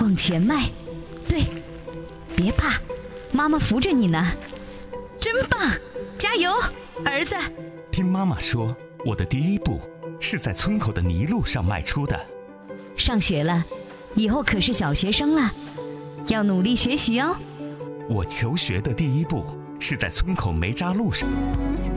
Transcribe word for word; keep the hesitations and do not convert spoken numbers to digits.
往前迈，对，别怕，妈妈扶着你呢，真棒，加油，儿子。 听妈妈说，我的第一步是在村口的泥路上迈出的。 上学了，以后可是小学生了，要努力学习哦。 我求学的第一步是在村口煤渣路上。